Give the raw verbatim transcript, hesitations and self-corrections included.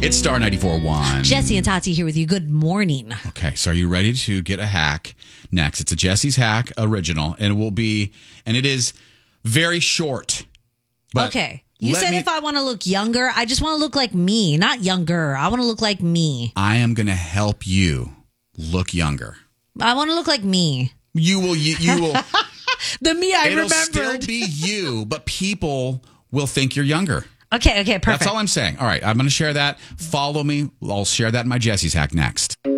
It's Star ninety-four point one. Jesse and Tati here with you. Good morning. Okay, so are you ready to get a hack next? It's a Jesse's Hack original, and it will be, and it is very short. But okay. You let said me- if I want to look younger, I just want to look like me, not younger. I want to look like me. I am going to help you look younger. I want to look like me. You will, you, you will. The me I It'll remembered. still be you, but people will think you're younger. Okay, okay, perfect. That's all I'm saying. All right, I'm going to share that. Follow me. I'll share that in my Jesse's Hack next.